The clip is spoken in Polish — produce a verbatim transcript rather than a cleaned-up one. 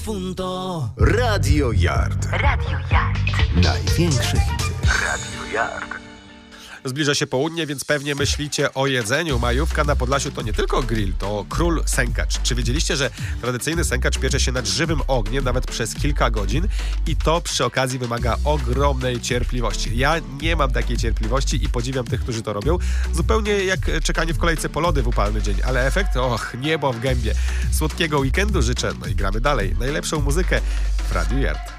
profundo. Radio Yard. Radio Yard. Największe hity. Radio Yard. Zbliża się południe, więc pewnie myślicie o jedzeniu. Majówka na Podlasiu to nie tylko grill, to król sękacz. Czy wiedzieliście, że tradycyjny sękacz piecze się nad żywym ogniem nawet przez kilka godzin i to przy okazji wymaga ogromnej cierpliwości. Ja nie mam takiej cierpliwości i podziwiam tych, którzy to robią. Zupełnie jak czekanie w kolejce po lody w upalny dzień, ale efekt? Och, niebo w gębie. Słodkiego weekendu życzę, no i gramy dalej. Najlepszą muzykę w Radio Yard.